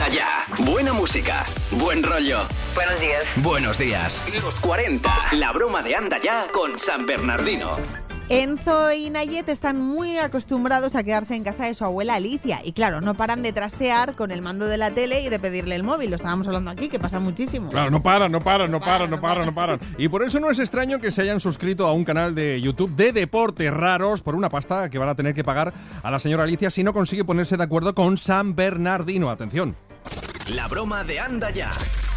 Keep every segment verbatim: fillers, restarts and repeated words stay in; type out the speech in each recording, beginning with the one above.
Ya. Buena música, buen rollo. Buenos días. Buenos días. Los cuarenta. La broma de Anda Ya con San Bernardino. Enzo y Nayet están muy acostumbrados a quedarse en casa de su abuela Alicia y claro, no paran de trastear con el mando de la tele y de pedirle el móvil. Lo estábamos hablando aquí, que pasa muchísimo. Claro, no paran, no paran, no paran, no paran, no paran. Y por eso no es extraño que se hayan suscrito a un canal de YouTube de deportes raros por una pasta que van a tener que pagar a la señora Alicia si no consigue ponerse de acuerdo con San Bernardino. Atención. La broma de Anda Ya.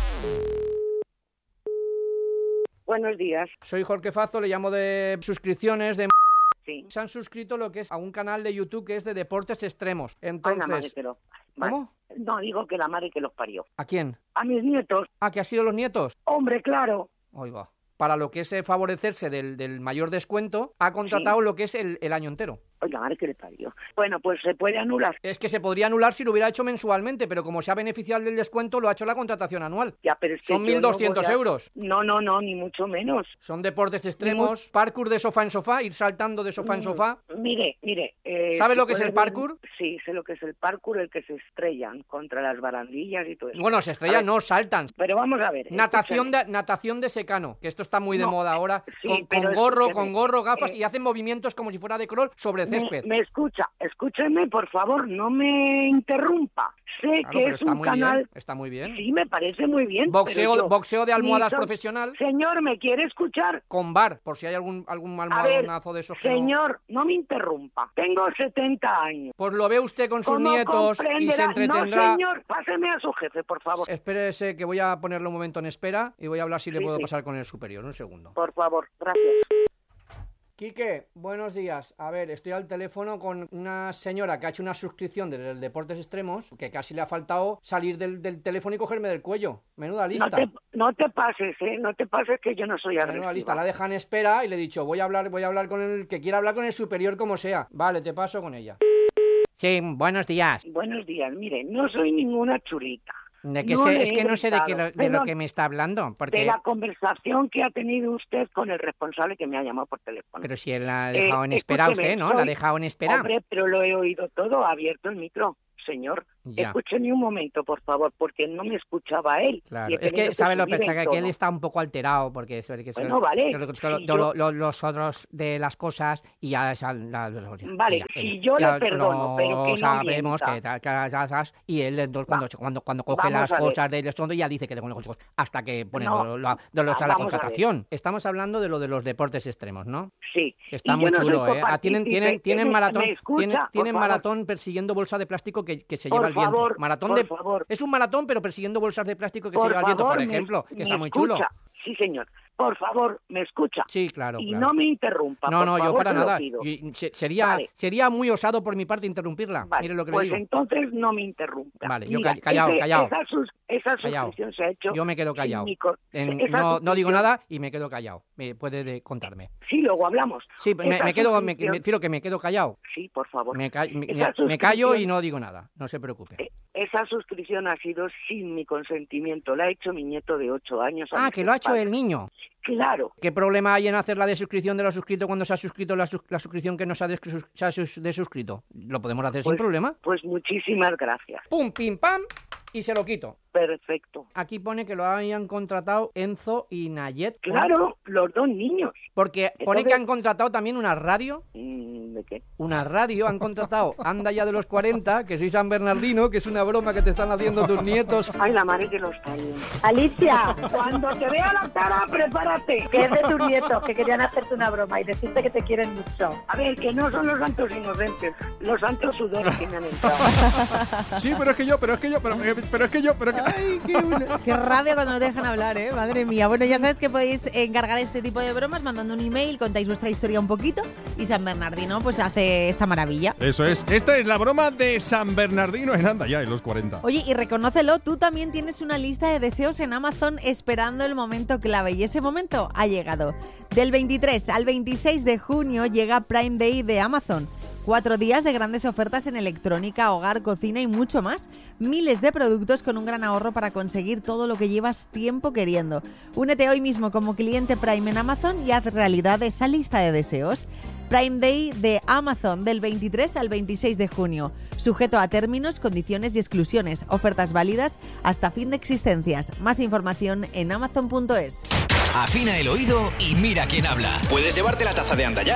Buenos días. Soy Jorge Fazo, le llamo de suscripciones de... Sí. Se han suscrito lo que es a un canal de YouTube que es de deportes extremos. Entonces... Ay, la madre que lo... ¿Cómo? No, digo que la madre que los parió. ¿A quién? A mis nietos. ¿Ah, que ha sido los nietos? Hombre, claro. Oiga. Para lo que es eh, favorecerse del, del mayor descuento, ha contratado Sí. lo que es el, el año entero. Oiga, madre que le parió. Bueno, pues se puede anular. Es que se podría anular si lo hubiera hecho mensualmente, pero como se ha beneficiado del descuento, lo ha hecho la contratación anual. Ya, pero es que Son yo mil doscientos no voy a- euros. No, no, no, ni mucho menos. Son deportes extremos, parkour de sofá en sofá, ir saltando de sofá en Mm, sofá. Mire, mire. Eh, ¿Sabe si lo que es puede el ver- parkour? Sí, sé lo que es el parkour, el que se estrellan contra las barandillas y todo eso. Bueno, se A estrellan, ver, no, saltan. Pero vamos a ver. Natación escúchame. de, natación de secano, que esto está muy de No, moda ahora, sí, con, pero con gorro, escúcheme, con gorro, gafas, eh, y hacen movimientos como si fuera de crawl sobre Me, césped. me escucha, escúcheme, por favor, no me interrumpa. Sé Claro, que pero es está un muy canal... bien, está muy bien. Sí, me parece muy bien. Boxeo, pero yo- boxeo de almohadas ni so- profesional Señor, ¿me quiere escuchar? con bar, por si hay algún algún A ver, almohadonazo de esos que no... señor, no me interrumpa. Tengo setenta años. Pues lo ve usted con sus ¿Cómo nietos y comprenderá? se entretendrá. No, señor, páseme a su jefe, por favor. Espérese que voy a ponerle un momento en espera y voy a hablar si le Sí, puedo sí. pasar con el superior. Un segundo. Por favor, gracias. Quique, buenos días. A ver, estoy al teléfono con una señora que ha hecho una suscripción de Deportes Extremos, que casi le ha faltado salir del, del teléfono y cogerme del cuello. Menuda lista. No te, no te pases, ¿eh? No te pases que yo no soy Menuda lista. La agresiva. deja en espera y le he dicho, voy a hablar, voy a hablar con el que quiera hablar con el superior como sea. Vale, te paso con ella. Sí, buenos días. Buenos días, mire, no soy ninguna chulita. De que No sé, le es he que no sé de, qué lo, gritado. de lo Perdón. que me está hablando, porque... De la conversación que ha tenido usted con el responsable que me ha llamado por teléfono. Pero si él la ha dejado Eh, en espera a escúcheme, usted, ¿no? La ha soy- dejado en espera. Hombre, pero lo he oído todo, ha abierto el micro. Señor, Ya. escúcheme un momento, por favor, porque no me escuchaba él. Claro, Y he es tenido que, ¿sabe lo subir que en pasa? Que él tono. está un poco alterado, porque es que Bueno, vale, que lo- si lo- yo- lo- lo- los otros de las cosas y ya... ya- ya- Vale, ya- si yo le perdono, pero que no sabemos mienta. que, ta- que ya sabes, y él entonces cuando, Va, cuando, cuando coge vamos las a ver. cosas del estondo ya dice que tengo los hijos hasta que pone No, lo- lo- de los ah, a la vamos a ver. contratación. Estamos hablando de lo de los deportes extremos, ¿no? Sí. Está y muy yo no soy chulo, ¿eh? Ah, tienen, copartícipe. tienen, tienen ¿Me- maratón, me escucha? tienen, Por tienen favor. maratón persiguiendo bolsa de plástico que, que se Por lleva el viento. favor, Maratón por de, favor. es un maratón, pero persiguiendo bolsas de plástico que se Por lleva el viento, por favor, me- ejemplo, que me está muy chulo. escucha. Sí, señor. Por favor, me escucha. Sí, claro, Y claro. no me interrumpa. No, por no, yo favor, para te lo nada. pido. Y se- sería, Vale. sería muy osado por mi parte interrumpirla. Vale, Mire lo que pues le digo. entonces no me interrumpa. Vale, yo Mira, ca- callado, ese- callado. Esa, sus- esa Callado. suscripción se ha hecho... Yo me quedo sin callado. mi co- En- esa no, no digo suscripción- nada y me quedo callado. Me puede de- contarme. Sí, luego hablamos. Sí, me, Esa me quedo, me, suscripción- me refiero que me quedo callado. Sí, por favor. Me, ca- me- Esa me callo y suscripción- no digo nada. No se preocupe. Eh, Esa suscripción ha sido sin mi consentimiento. La ha hecho mi nieto de ocho años. a Ah, mis que lo ha hecho espaldas. el niño. Claro. ¿Qué problema hay en hacer la desuscripción de los suscritos cuando se ha suscrito la, sus- la suscripción que no se ha, desus- se ha sus- desuscrito? ¿Lo podemos hacer sin Pues- problema? Pues muchísimas gracias. Pum, pim, pam, y se lo quito. Perfecto. Aquí pone que lo hayan contratado Enzo y Nayet. Claro, los dos niños. Porque pone Entonces- que han contratado también una radio. Mm, ¿De qué? Una radio, han contratado Anda Ya de los cuarenta, que soy San Bernardino, que es una broma que te están haciendo tus nietos. Ay, la madre que los parió. Alicia, Cuando te vea la cara, prepárate. que es de tus nietos, que querían hacerte una broma y decirte que te quieren mucho. A ver, que no son los santos inocentes, los santos sudores que me han entrado. Sí, pero es que yo, pero es que yo, pero, eh, pero es que yo, pero es que... Ay, qué, una- qué rabia cuando no te dejan hablar, ¿eh? Madre mía. Bueno, ya sabes que podéis encargar este tipo de bromas mandando un email, contáis vuestra historia un poquito y San Bernardino pues hace esta maravilla. Eso es. Esta es la broma de San Bernardino en Anda Ya, en los cuarenta. Oye, y reconócelo, tú también tienes una lista de deseos en Amazon esperando el momento clave y ese momento ha llegado. Del veintitrés al veintiséis de junio llega Prime Day de Amazon. Cuatro días de grandes ofertas en electrónica, hogar, cocina y mucho más. Miles de productos con un gran ahorro para conseguir todo lo que llevas tiempo queriendo. Únete hoy mismo como cliente Prime en Amazon y haz realidad esa lista de deseos. Prime Day de Amazon del veintitrés al veintiséis de junio. Sujeto a términos, condiciones y exclusiones. Ofertas válidas hasta fin de existencias. Más información en amazon punto es. Afina el oído y mira quién habla. Puedes llevarte la taza de Anda Ya